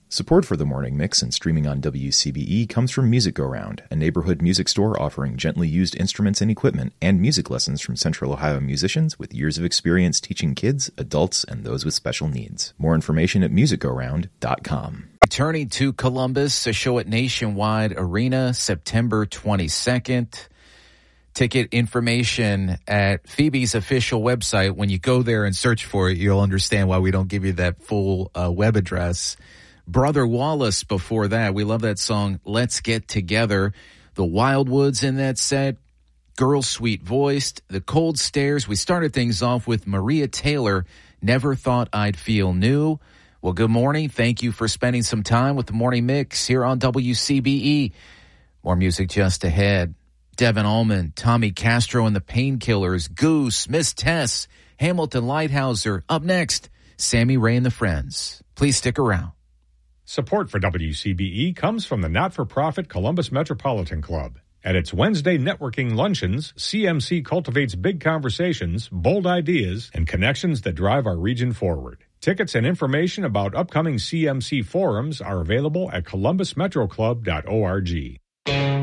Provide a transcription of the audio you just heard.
Support for the Morning Mix and streaming on WCBE comes from Music Go Round, a neighborhood music store offering gently used instruments and equipment and music lessons from Central Ohio musicians with years of experience teaching kids, adults, and those with special needs. More information at musicgoround.com. Returning to Columbus, a show at Nationwide Arena, September 22nd. Ticket information at Phoebe's official website. When you go there and search for it, you'll understand why we don't give you that full web address. Brother Wallace before that. We love that song, Let's Get Together. The Wildwoods in that set. Girl Sweet Voiced. The Cold Stares. We started things off with Maria Taylor, Never Thought I'd Feel New. Well, good morning. Thank you for spending some time with the Morning Mix here on WCBE. More music just ahead. Devin Allman, Tommy Castro and the Painkillers, Goose, Miss Tess, Hamilton Lighthouser. Up next, Sammy Ray and the Friends. Please stick around. Support for WCBE comes from the not-for-profit Columbus Metropolitan Club. At its Wednesday networking luncheons, CMC cultivates big conversations, bold ideas, and connections that drive our region forward. Tickets and information about upcoming CMC forums are available at columbusmetroclub.org.